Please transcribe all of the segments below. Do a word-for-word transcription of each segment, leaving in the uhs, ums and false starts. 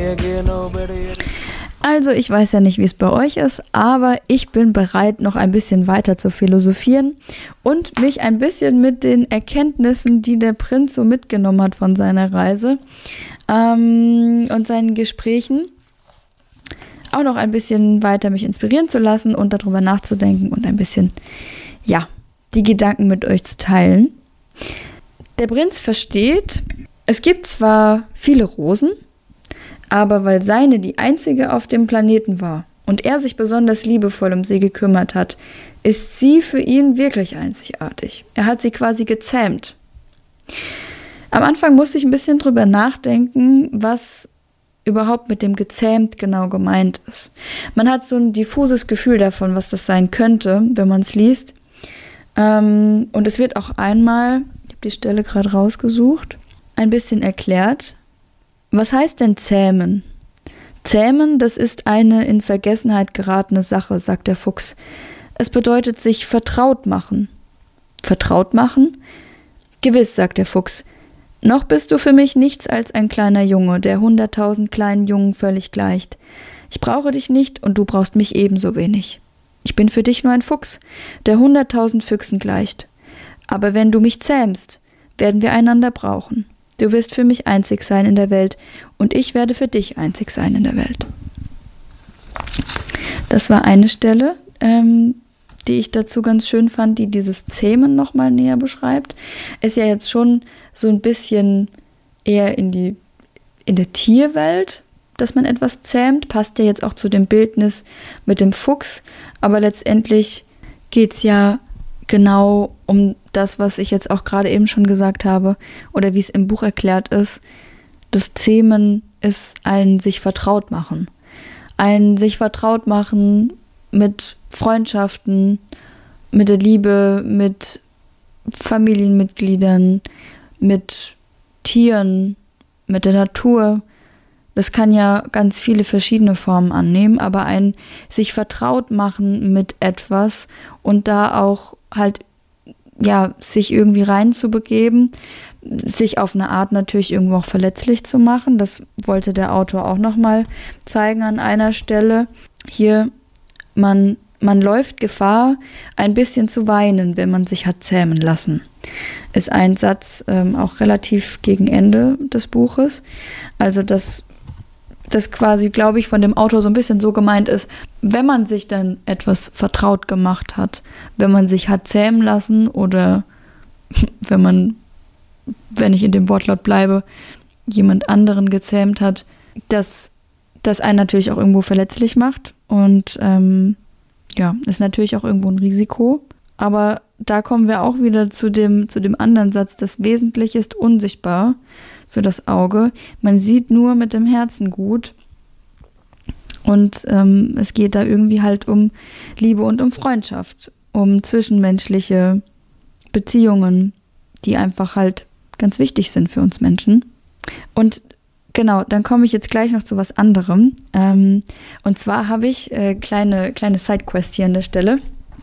Also ich weiß ja nicht, wie es bei euch ist, aber ich bin bereit, noch ein bisschen weiter zu philosophieren und mich ein bisschen mit den Erkenntnissen, die der Prinz so mitgenommen hat von seiner Reise ähm, und seinen Gesprächen, auch noch ein bisschen weiter mich inspirieren zu lassen und darüber nachzudenken und ein bisschen, ja, die Gedanken mit euch zu teilen. Der Prinz versteht, es gibt zwar viele Rosen, aber weil seine die einzige auf dem Planeten war und er sich besonders liebevoll um sie gekümmert hat, ist sie für ihn wirklich einzigartig. Er hat sie quasi gezähmt. Am Anfang musste ich ein bisschen drüber nachdenken, was überhaupt mit dem gezähmt genau gemeint ist. Man hat so ein diffuses Gefühl davon, was das sein könnte, wenn man es liest. Ähm, und es wird auch einmal, ich habe die Stelle gerade rausgesucht, ein bisschen erklärt. Was heißt denn zähmen? Zähmen, das ist eine in Vergessenheit geratene Sache, sagt der Fuchs. Es bedeutet sich vertraut machen. Vertraut machen? Gewiss, sagt der Fuchs. Noch bist du für mich nichts als ein kleiner Junge, der hunderttausend kleinen Jungen völlig gleicht. Ich brauche dich nicht und du brauchst mich ebenso wenig. Ich bin für dich nur ein Fuchs, der hunderttausend Füchsen gleicht. Aber wenn du mich zähmst, werden wir einander brauchen. Du wirst für mich einzig sein in der Welt und ich werde für dich einzig sein in der Welt. Das war eine Stelle, ähm, die ich dazu ganz schön fand, die dieses Zähmen nochmal näher beschreibt. Ist ja jetzt schon so ein bisschen eher in die in der Tierwelt, dass man etwas zähmt, passt ja jetzt auch zu dem Bildnis mit dem Fuchs, aber letztendlich geht es ja genau um das, was ich jetzt auch gerade eben schon gesagt habe oder wie es im Buch erklärt ist. Das Zähmen ist ein sich vertraut machen. Ein sich vertraut machen mit Freundschaften, mit der Liebe, mit Familienmitgliedern, mit Tieren, mit der Natur. Das kann ja ganz viele verschiedene Formen annehmen, aber ein sich vertraut machen mit etwas und da auch halt, ja, sich irgendwie reinzubegeben, sich auf eine Art natürlich irgendwo auch verletzlich zu machen. Das wollte der Autor auch nochmal zeigen an einer Stelle. Hier, man, man läuft Gefahr, ein bisschen zu weinen, wenn man sich hat zähmen lassen. Ist ein Satz ähm, auch relativ gegen Ende des Buches. Also das das quasi, glaube ich, von dem Autor so ein bisschen so gemeint ist, wenn man sich dann etwas vertraut gemacht hat, wenn man sich hat zähmen lassen oder wenn man, wenn ich in dem Wortlaut bleibe, jemand anderen gezähmt hat, dass das einen natürlich auch irgendwo verletzlich macht und ähm, ja, ist natürlich auch irgendwo ein Risiko. Aber da kommen wir auch wieder zu dem, zu dem anderen Satz, das Wesentliche ist unsichtbar für das Auge. Man sieht nur mit dem Herzen gut. Und ähm, es geht da irgendwie halt um Liebe und um Freundschaft, um zwischenmenschliche Beziehungen, die einfach halt ganz wichtig sind für uns Menschen. Und genau, dann komme ich jetzt gleich noch zu was anderem. Ähm, und zwar habe ich äh, kleine, kleine Sidequest hier an der Stelle.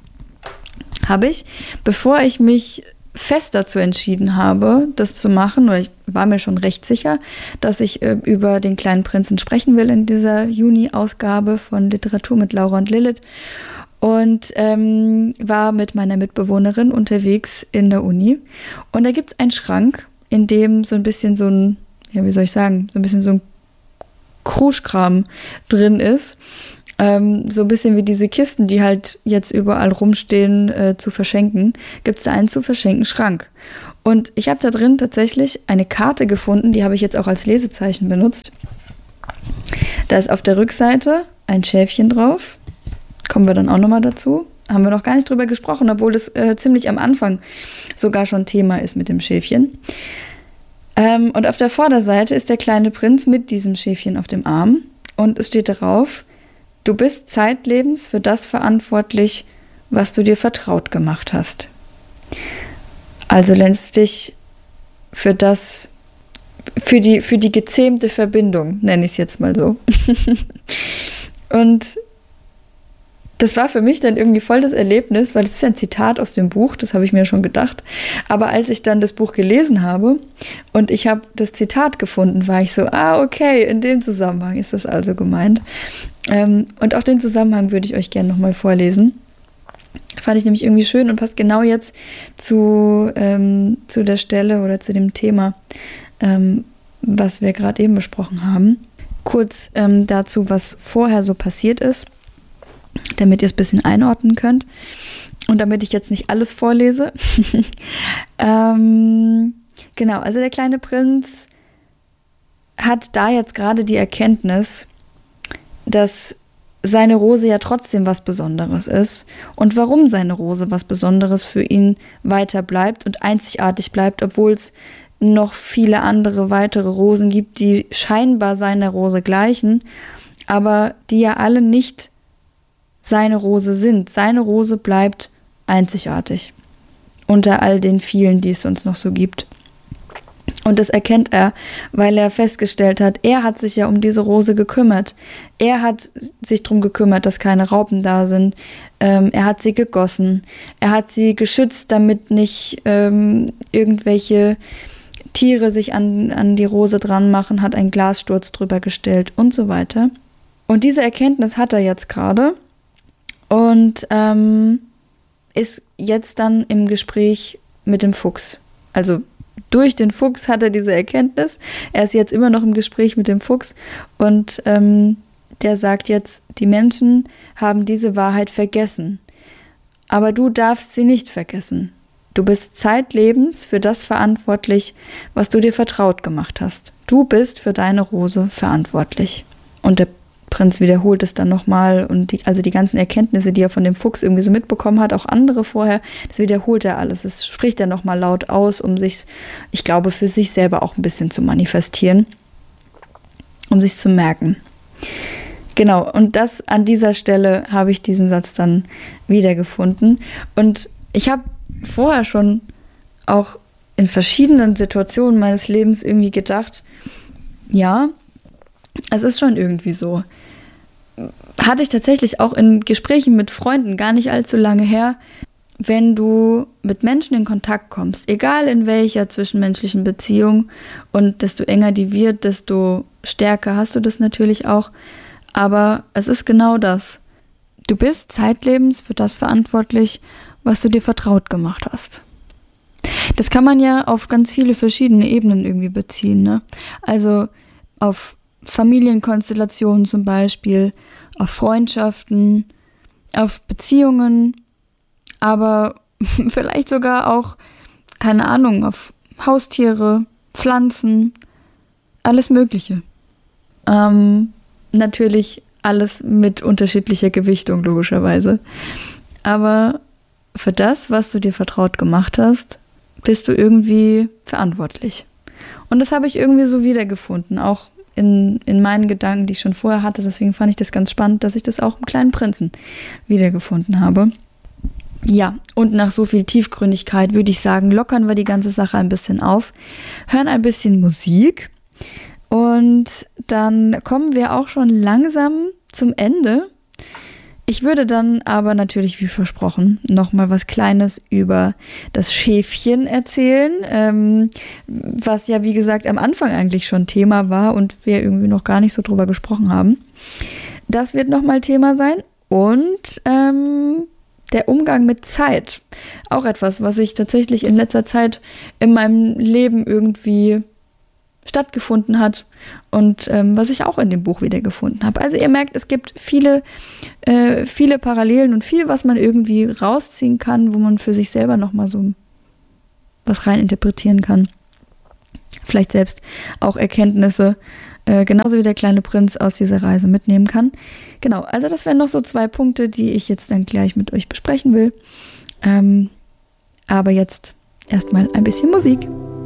Habe ich, bevor ich mich fest dazu entschieden habe, das zu machen, oder ich war mir schon recht sicher, dass ich äh, über den kleinen Prinzen sprechen will in dieser Juni-Ausgabe von Literatur mit Laura und Lilith und ähm, war mit meiner Mitbewohnerin unterwegs in der Uni und da gibt es einen Schrank, in dem so ein bisschen so ein, ja wie soll ich sagen, so ein bisschen so ein Kruschkram drin ist. Ähm, so ein bisschen wie diese Kisten, die halt jetzt überall rumstehen, äh, zu verschenken, gibt es da einen zu verschenken Schrank. Und ich habe da drin tatsächlich eine Karte gefunden, die habe ich jetzt auch als Lesezeichen benutzt. Da ist auf der Rückseite ein Schäfchen drauf. Kommen wir dann auch nochmal dazu. Haben wir noch gar nicht drüber gesprochen, obwohl das äh, ziemlich am Anfang sogar schon Thema ist mit dem Schäfchen. Ähm, und auf der Vorderseite ist der kleine Prinz mit diesem Schäfchen auf dem Arm. Und es steht darauf: Du bist zeitlebens für das verantwortlich, was du dir vertraut gemacht hast. Also letztlich für das, für die, für die gezähmte Verbindung, nenne ich es jetzt mal so. Und das war für mich dann irgendwie voll das Erlebnis, weil es ist ein Zitat aus dem Buch, das habe ich mir schon gedacht. Aber als ich dann das Buch gelesen habe und ich habe das Zitat gefunden, war ich so, ah, okay, in dem Zusammenhang ist das also gemeint. Ähm, und auch den Zusammenhang würde ich euch gerne nochmal vorlesen. Fand ich nämlich irgendwie schön und passt genau jetzt zu, ähm, zu der Stelle oder zu dem Thema, ähm, was wir gerade eben besprochen haben. Kurz ähm, dazu, was vorher so passiert ist, damit ihr es ein bisschen einordnen könnt und damit ich jetzt nicht alles vorlese. ähm, genau, also der kleine Prinz hat da jetzt gerade die Erkenntnis, dass seine Rose ja trotzdem was Besonderes ist und warum seine Rose was Besonderes für ihn weiter bleibt und einzigartig bleibt, obwohl es noch viele andere weitere Rosen gibt, die scheinbar seiner Rose gleichen, aber die ja alle nicht seine Rose sind. Seine Rose bleibt einzigartig unter all den vielen, die es sonst noch so gibt. Und das erkennt er, weil er festgestellt hat, er hat sich ja um diese Rose gekümmert. Er hat sich darum gekümmert, dass keine Raupen da sind. Ähm, er hat sie gegossen. Er hat sie geschützt, damit nicht ähm, irgendwelche Tiere sich an, an die Rose dran machen, hat einen Glassturz drüber gestellt und so weiter. Und diese Erkenntnis hat er jetzt gerade und ähm, ist jetzt dann im Gespräch mit dem Fuchs. Also durch den Fuchs hat er diese Erkenntnis. Er ist jetzt immer noch im Gespräch mit dem Fuchs und ähm, der sagt jetzt, die Menschen haben diese Wahrheit vergessen. Aber du darfst sie nicht vergessen. Du bist zeitlebens für das verantwortlich, was du dir vertraut gemacht hast. Du bist für deine Rose verantwortlich. Und der Prinz wiederholt es dann nochmal und die, also die ganzen Erkenntnisse, die er von dem Fuchs irgendwie so mitbekommen hat, auch andere vorher, das wiederholt er alles. Das spricht er nochmal laut aus, um sich, ich glaube, für sich selber auch ein bisschen zu manifestieren, um sich zu merken. Genau, und das an dieser Stelle habe ich diesen Satz dann wiedergefunden. Und ich habe vorher schon auch in verschiedenen Situationen meines Lebens irgendwie gedacht, ja, es ist schon irgendwie so. Hatte ich tatsächlich auch in Gesprächen mit Freunden gar nicht allzu lange her, wenn du mit Menschen in Kontakt kommst, egal in welcher zwischenmenschlichen Beziehung, und desto enger die wird, desto stärker hast du das natürlich auch, aber es ist genau das. Du bist zeitlebens für das verantwortlich, was du dir vertraut gemacht hast. Das kann man ja auf ganz viele verschiedene Ebenen irgendwie beziehen, ne? Also auf Familienkonstellationen zum Beispiel, auf Freundschaften, auf Beziehungen, aber vielleicht sogar auch, keine Ahnung, auf Haustiere, Pflanzen, alles Mögliche. Ähm, natürlich alles mit unterschiedlicher Gewichtung, logischerweise. Aber für das, was du dir vertraut gemacht hast, bist du irgendwie verantwortlich. Und das habe ich irgendwie so wiedergefunden, auch in, in meinen Gedanken, die ich schon vorher hatte. Deswegen fand ich das ganz spannend, dass ich das auch im Kleinen Prinzen wiedergefunden habe. Ja, und nach so viel Tiefgründigkeit würde ich sagen, lockern wir die ganze Sache ein bisschen auf, hören ein bisschen Musik und dann kommen wir auch schon langsam zum Ende. Ich würde dann aber natürlich, wie versprochen, nochmal was Kleines über das Schäfchen erzählen, ähm, was ja, wie gesagt, am Anfang eigentlich schon Thema war und wir irgendwie noch gar nicht so drüber gesprochen haben. Das wird nochmal Thema sein und ähm, der Umgang mit Zeit. Auch etwas, was ich tatsächlich in letzter Zeit in meinem Leben irgendwie stattgefunden hat und ähm, was ich auch in dem Buch wiedergefunden habe. Also ihr merkt, es gibt viele, äh, viele Parallelen und viel, was man irgendwie rausziehen kann, wo man für sich selber nochmal so was rein interpretieren kann. Vielleicht selbst auch Erkenntnisse, äh, genauso wie der kleine Prinz aus dieser Reise mitnehmen kann. Genau, also das wären noch so zwei Punkte, die ich jetzt dann gleich mit euch besprechen will. Ähm, aber jetzt erstmal ein bisschen Musik.